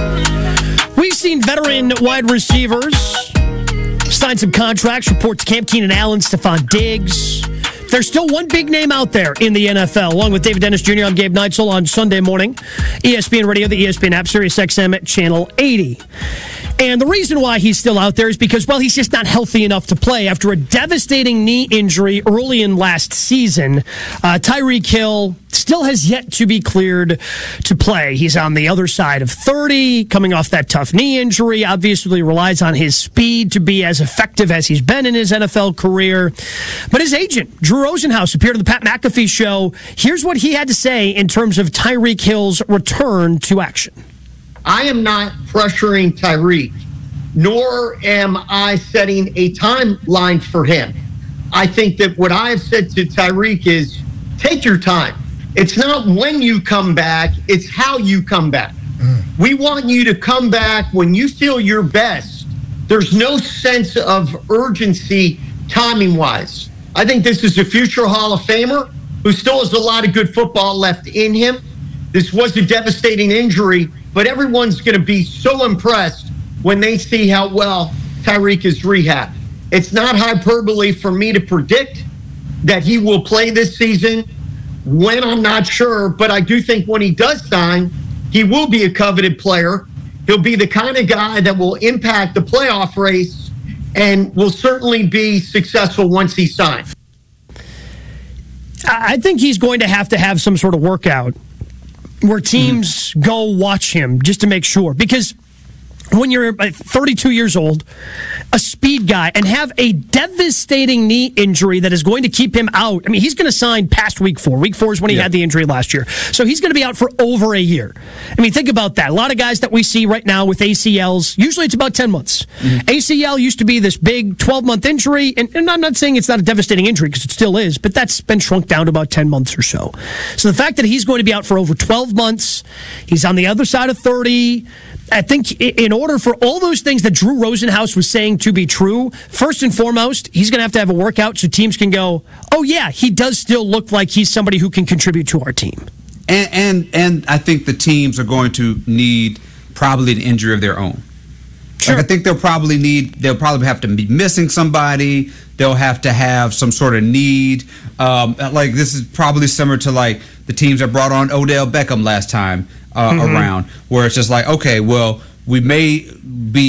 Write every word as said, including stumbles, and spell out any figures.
We've seen veteran wide receivers sign some contracts. Reports Camp Keenan Allen, Stephon Diggs. There's still one big name out there in the N F L. Along with David Dennis Junior, I'm Gabe Neitzel on Sunday morning. E S P N Radio, the E S P N app, Sirius X M at Channel eighty. And the reason why he's still out there is because, well, he's just not healthy enough to play. After a devastating knee injury early in last season, uh, Tyreek Hill still has yet to be cleared to play. He's on the other side of thirty, coming off that tough knee injury, obviously relies on his speed to be as effective as he's been in his N F L career. But his agent, Drew Rosenhaus, appeared on the Pat McAfee show. Here's what he had to say in terms of Tyreek Hill's return to action. I am not pressuring Tyreek, nor am I setting a timeline for him. I think that what I have said to Tyreek is take your time. It's not when you come back, it's how you come back. Mm. We want you to come back when you feel your best. There's no sense of urgency timing-wise. I think this is a future Hall of Famer who still has a lot of good football left in him. This was a devastating injury, but everyone's going to be so impressed when they see how well Tyreek is rehabbed. It's not hyperbole for me to predict that he will play this season. When, I'm not sure, but I do think when he does sign, he will be a coveted player. He'll be the kind of guy that will impact the playoff race and will certainly be successful once he signs. I think he's going to have to have some sort of workout where teams mm-hmm. go watch him just to make sure. Because when you're thirty-two years old, a speed guy, and have a devastating knee injury that is going to keep him out. I mean, he's going to sign past week four. Week four is when he yeah. had the injury last year. So he's going to be out for over a year. I mean, think about that. A lot of guys that we see right now with A C Ls, usually it's about ten months. Mm-hmm. A C L used to be this big twelve-month injury, and, and I'm not saying it's not a devastating injury because it still is, but that's been shrunk down to about ten months or so. So the fact that he's going to be out for over twelve months, he's on the other side of thirty, I think in order for all those things that Drew Rosenhaus was saying to be true, first and foremost, he's going to have to have a workout so teams can go, oh, yeah, he does still look like he's somebody who can contribute to our team. And and, and I think the teams are going to need probably an injury of their own. Sure. Like I think they'll probably need, they'll probably have to be missing somebody. They'll have to have some sort of need. Um, like this is probably similar to like the teams that brought on Odell Beckham last time uh, mm-hmm. around, where it's just like, okay, well, we may be